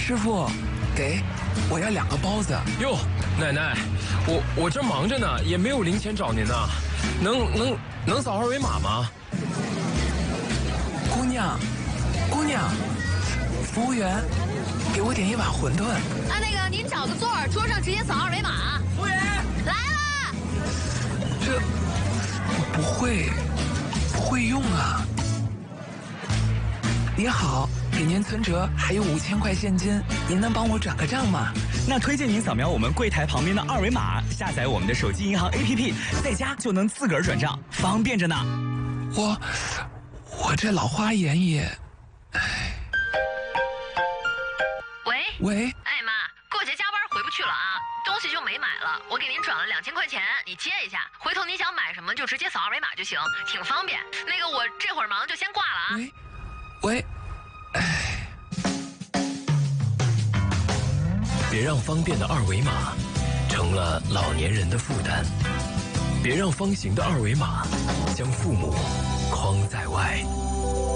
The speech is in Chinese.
师傅，我要2个包子。 哟，奶奶，我这忙着呢，也没有零钱找您呢，能扫2维码吗？ 姑娘，服务员，给我点1碗馄饨。 啊，那个您找个座儿，桌上直接扫2维码。 服务员来啦！ 这我不会用啊。您好，给您存折还有5000块现金，您能帮我转个账吗？ 那推荐您扫描我们柜台旁边的2维码，下载我们的手机银行 APP， 在家就能自个儿转账，方便着呢。 我这老花眼也……喂， 哎妈，过节加班回不去了啊，东西就没买了，我给您转了2000块钱，你接一下，回头您想买什么就直接扫2维码就行，挺方便。那个我这会儿忙就先挂了啊。 喂， 别让方便的2维码成了老年人的负担，别让方形的2维码将父母框在外。